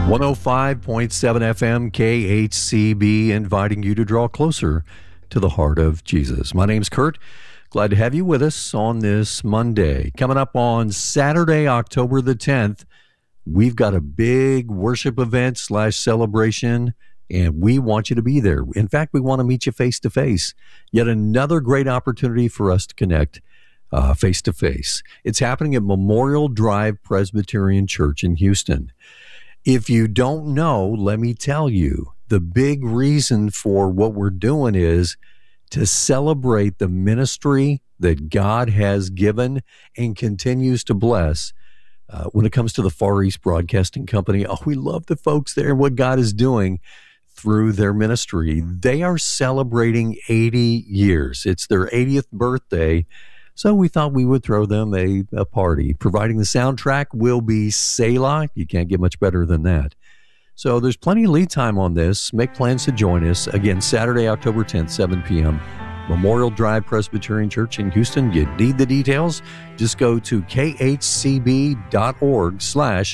105.7 FM KHCB, inviting you to draw closer to the heart of Jesus. My name's Kurt. Glad to have you with us on this Monday. Coming up on Saturday, October the 10th, we've got a big worship event / celebration, and we want you to be there. In fact, we want to meet you face to face. Yet another great opportunity for us to connect face to face. It's happening at Memorial Drive Presbyterian Church in Houston. If you don't know, let me tell you, the big reason for what we're doing is to celebrate the ministry that God has given and continues to bless when it comes to the Far East Broadcasting Company. Oh, we love the folks there, what God is doing through their ministry. They are celebrating 80 years. It's their 80th birthday. So we thought we would throw them a party. Providing the soundtrack will be Selah. You can't get much better than that. So there's plenty of lead time on this. Make plans to join us. Again, Saturday, October 10th, 7 p.m., Memorial Drive Presbyterian Church in Houston. You need the details? Just go to khcb.org/